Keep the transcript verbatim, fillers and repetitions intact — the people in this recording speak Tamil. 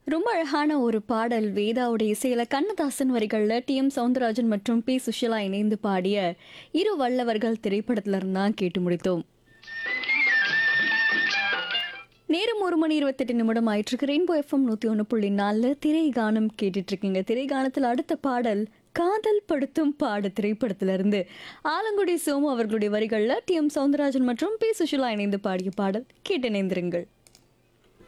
ரொம்ப அழகான ஒரு பாடல் வேதாவுடைய இசையில கண்ணதாசன் வரிகள்ல டி எம் சௌந்தரராஜன் மற்றும் பி சுஷிலா இணைந்து பாடிய இரு வல்லவர்கள் திரைப்படத்துல இருந்தான் கேட்டு முடித்தோம். நேரம் ஒரு மணி இருபத்தெட்டு நிமிடம் ஆயிட்டு இருக்கு. ரெயின்போ எஃப்எம் நூத்தி ஒன்று புள்ளி நாலுல திரை கானம் கேட்டுட்டு இருக்கீங்க. திரை கானத்தில் அடுத்த பாடல் காதல் படுத்தும் பாடு திரைப்படத்துல இருந்து ஆலங்குடி சோமு அவர்களுடைய வரிகள்ல டி எம் சௌந்தரராஜன் மற்றும் பி சுஷிலா இணைந்து பாடிய பாடல் கேட்டு இணைந்திருங்கள்.